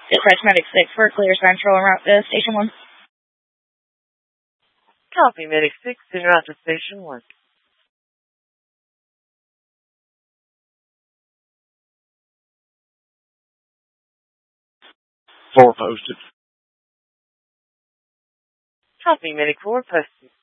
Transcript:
Dispatch Medic 6 for clear central en route to Station 1. Copy, Medic 6, en route to Station 1. 4 posted. Copy, Medic 4, posted.